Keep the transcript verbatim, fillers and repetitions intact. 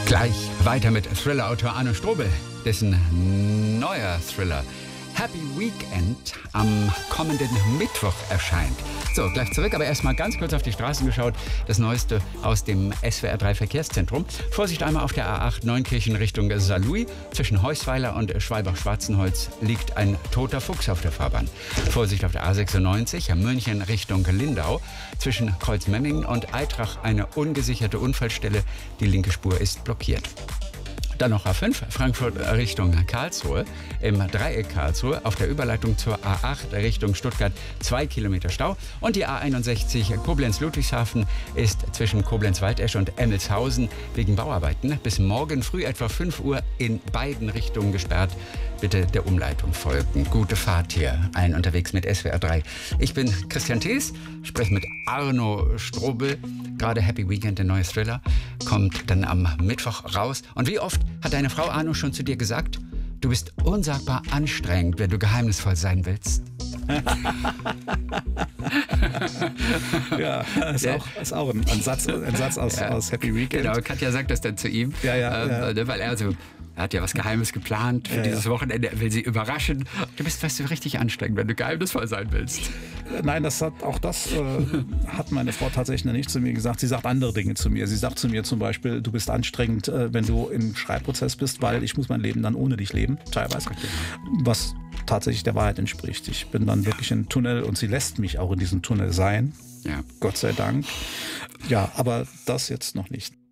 Gleich weiter mit Thriller-Autor Arno Strobel, dessen neuer Thriller Happy Weekend am kommenden Mittwoch erscheint. So, gleich zurück, aber erstmal ganz kurz auf die Straßen geschaut. Das Neueste aus dem S W R drei Verkehrszentrum. Vorsicht einmal auf der A acht Neunkirchen Richtung Saarlouis. Zwischen Heusweiler und Schwalbach-Schwarzenholz liegt ein toter Fuchs auf der Fahrbahn. Vorsicht auf der A sechsundneunzig München Richtung Lindau. Zwischen Kreuzmemmingen und Eitrach eine ungesicherte Unfallstelle. Die linke Spur ist blockiert. Dann noch A fünf, Frankfurt Richtung Karlsruhe. Im Dreieck Karlsruhe auf der Überleitung zur A acht Richtung Stuttgart zwei Kilometer Stau. Und die A einundsechzig Koblenz-Ludwigshafen ist zwischen Koblenz-Waldesch und Emmelshausen wegen Bauarbeiten bis morgen früh etwa fünf Uhr in beiden Richtungen gesperrt. Bitte der Umleitung folgen. Gute Fahrt hier, allen unterwegs mit S W R drei. Ich bin Christian Thees, spreche mit Arno Strobel. Gerade Happy Weekend, der neue Thriller, kommt dann am Mittwoch raus. Und wie oft hat deine Frau Arno schon zu dir gesagt, du bist unsagbar anstrengend, wenn du geheimnisvoll sein willst? Ja, ist auch, ist auch ein, ein, Satz, ein Satz aus, ja. aus Happy Weekend. Genau, Katja sagt das dann zu ihm, ja, ja, ähm, ja. weil er so... Er hat ja was Geheimes geplant für ja, dieses ja. Wochenende. Er will sie überraschen. Du bist, weißt du, richtig anstrengend, wenn du geheimnisvoll sein willst. Nein, das hat, auch das äh, hat meine Frau tatsächlich nicht zu mir gesagt. Sie sagt andere Dinge zu mir. Sie sagt zu mir zum Beispiel, du bist anstrengend, äh, wenn du im Schreibprozess bist, weil ich muss mein Leben dann ohne dich leben, teilweise. Was tatsächlich der Wahrheit entspricht. Ich bin dann wirklich im Tunnel und sie lässt mich auch in diesem Tunnel sein. Ja. Gott sei Dank. Ja, aber das jetzt noch nicht.